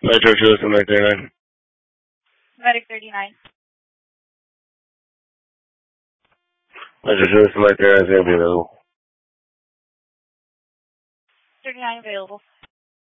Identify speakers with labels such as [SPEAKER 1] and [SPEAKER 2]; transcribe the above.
[SPEAKER 1] Metro shows to Medic 39.
[SPEAKER 2] Medic 39.
[SPEAKER 1] Metro shows to Medic 39 is going to be available.
[SPEAKER 2] 39 available.